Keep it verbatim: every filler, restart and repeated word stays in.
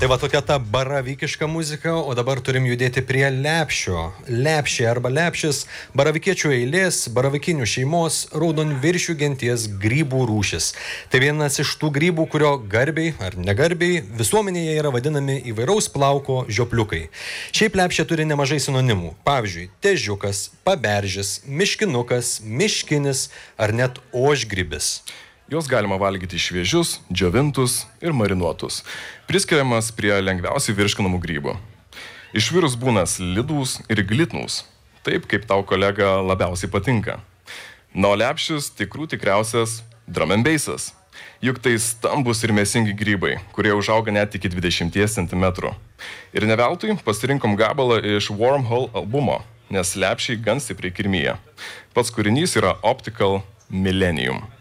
Tai va tokia ta baravykiška muzika, o dabar turim judėti prie lepšio. Lepšė arba lepšis, baravikiečių eilės, baravikinių šeimos, raudonviršių genties grybų rūšis. Tai vienas iš tų grybų, kurio garbiai ar negarbiai visuomenėje yra vadinami įvairaus plauko žiopliukai. Šiaip lepšė turi nemažai sinonimų. Pavyzdžiui, težiukas, paberžis, miškinukas, miškinis ar net ožgrybis. Jos galima valgyti šviežius, džiovintus ir marinuotus. Priskiriamas prie lengviausiai virškinamų grybų. Išvirus būna slidūs ir glitnūs. Taip, kaip tau kolega labiausiai patinka. Na, o lepšis tikrų tikriausias drum and bassas. Juk tai stambus ir mėsingi grybai, kurie užauga net iki dvidešimties centimetrų. Ir ne veltui pasirinkom gabalą iš Wormhole albumo, nes lepšiai gan stipriai kirmyja. Pats kūrinys yra Optical Millennium.